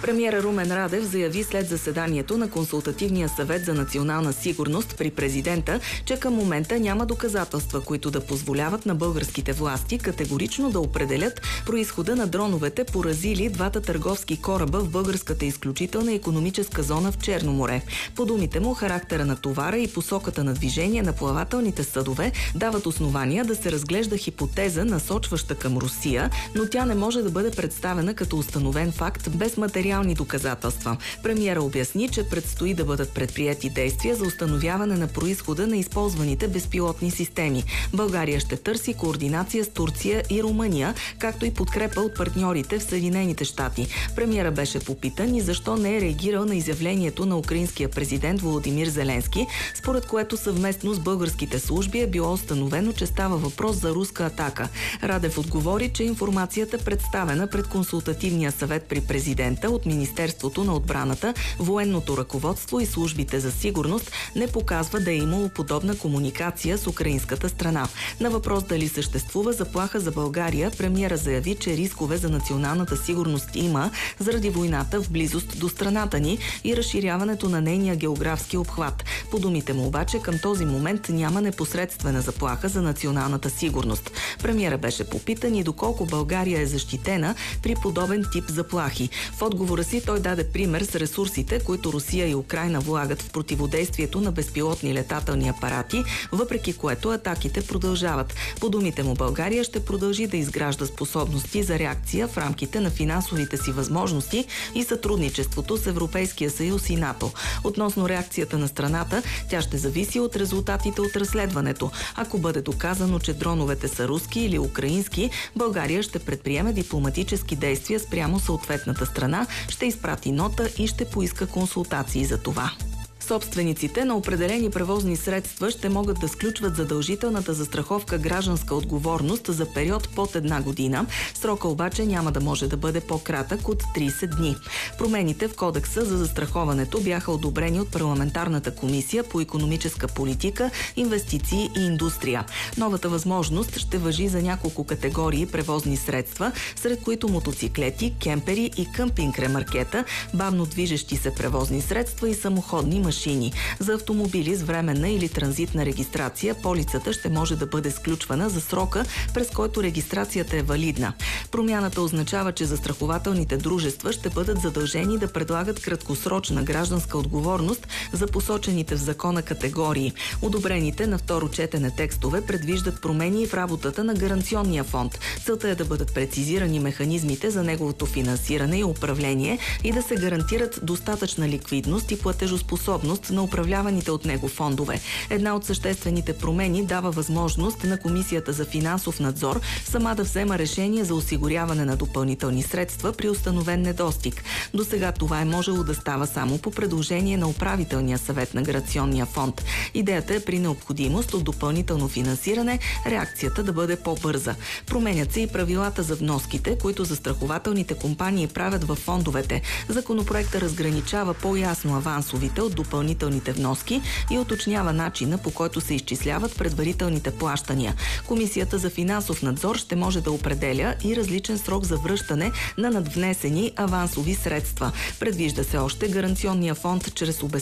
Премиерът Румен Радев заяви след заседанието на Консултативния съвет за национална сигурност при президента, че към момента няма доказателства, които да позволяват на българските власти категорично да определят произхода на дроновете, поразили двата търговски кораба в българската изключителна икономическа зона в Черно море. По думите му, характера на товара и посоката на движение на плавателните съдове дават основания да се разглежда хипотеза, насочваща към Русия, но тя не може да бъде представена като установен факт без материални доказателства. Премиера обясни, че предстои да бъдат предприети действия за установяване на произхода на използваните безпилотни системи. България ще търси координация с Турция и Румъния, както и подкрепа от партньорите в Съединените щати. Премиера беше попитан и защо не е реагирал на изявлението на украинския президент Володимир Зеленски, според което съвместно с българските служби е било установено, че става въпрос за руска атака. Радев отговори, че информацията, представена пред Консултативния съвет при президента от Министерството на отбраната, военното ръководство и службите за сигурност, не показва да е имало подобна комуникация с украинската страна. На въпрос дали съществува заплаха за България, премиера заяви, че рискове за националната сигурност има заради войната в близост до страната ни и разширяването на нейния географски обхват. По думите му обаче, към този момент няма непосредствена заплаха за националната сигурност. Премиера беше попитан и доколко България е защитена при подобен тип заплахи. В отговора си той даде пример с ресурсите, които Русия и Украйна влагат в противодействието на безпилотни летателни апарати, въпреки което атаките продължават. По думите му, България ще продължи да изгражда способности за реакция в рамките на финансовите си възможности и сътрудничеството с Европейския съюз и НАТО. Относно реакцията на страната, тя ще зависи от резултатите от разследването. Ако бъде доказано, че дроновете са руски или украински, България ще предприеме дипломатически действия спрямо съответната страна, ще изпрати нота и ще поиска консултации за това. Собствениците на определени превозни средства ще могат да сключват задължителната застраховка гражданска отговорност за период под 1 година. Срока обаче няма да може да бъде по-кратък от 30 дни. Промените в Кодекса за застраховането бяха одобрени от Парламентарната комисия по икономическа политика, инвестиции и индустрия. Новата възможност ще важи за няколко категории превозни средства, сред които мотоциклети, кемпери и къмпинг-ремаркета, бавно движещи се превозни средства и самоходни машини. За автомобили с временна или транзитна регистрация полицата ще може да бъде сключвана за срока, през който регистрацията е валидна. Промяната означава, че застрахователните дружества ще бъдат задължени да предлагат краткосрочна гражданска отговорност за посочените в закона категории. Одобрените на второ четене текстове предвиждат промени в работата на гаранционния фонд. Целта е да бъдат прецизирани механизмите за неговото финансиране и управление и да се гарантират достатъчна ликвидност и платежоспособност на управляваните от него фондове. Една от съществените промени дава възможност на Комисията за финансов надзор сама да взема решение за осигуряване на допълнителни средства при установен недостиг. До сега това е можело да става само по предложение на управителния съвет на гаранционния фонд. Идеята е при необходимост от допълнително финансиране реакцията да бъде по-бърза. Променят се и правилата за вноските, които застрахователните компании правят във фондовете. Законопроектът разграничава по-ясно авансовите от допълнителните вноски и уточнява начина, по който се изчисляват предварителните плащания. Комисията за финансов надзор ще може да определя и различен срок за връщане на надвнесени авансови средства. Предвижда се още гаранционния фонд чрез